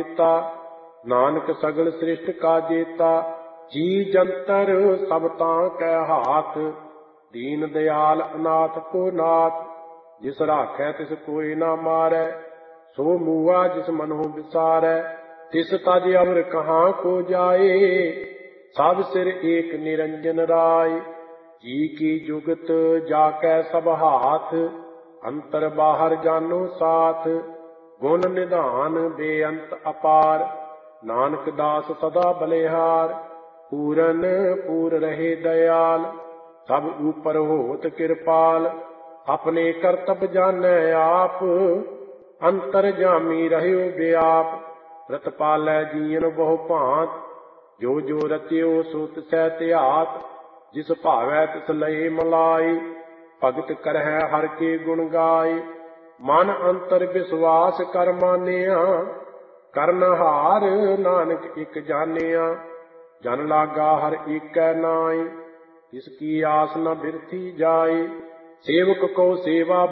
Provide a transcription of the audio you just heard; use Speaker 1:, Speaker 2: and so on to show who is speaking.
Speaker 1: देता। नानक सगल सृष्ट का जेता। जी जंतर सब तां कै हाथ। दीन दयाल अनाथ को नाथ। जिस राखै तिस कोई ना मारै। सो मूआ जिस मनो विसारै। तिस तज अवर कहाँ को जाए। सब सिर एक निरंजन राय। जी की जुगत जाकै सब हाथ। अंतर बाहर जानो साथ। गुण निधान बेअंत अपार। नानक दास सदा बलिहार। पूरन पूर रहे दयाल। सब ऊपर होत कृपाल। अपने करतब जानै आप। अंतर जामी रहयो व्याप। रत पालै जीवन बहु भांत। जो जो रचियो सो तिसै त्यात। जिस भावै तिस लये मलाई। भगत करहै हर के गुण गाय। मन अंतर विश्वास कर मानिया। करनहार नानक एक जानिया। जन लागा हर एकै नाई। तिसकी आस न बिरथी जाय। सेवक को सेवा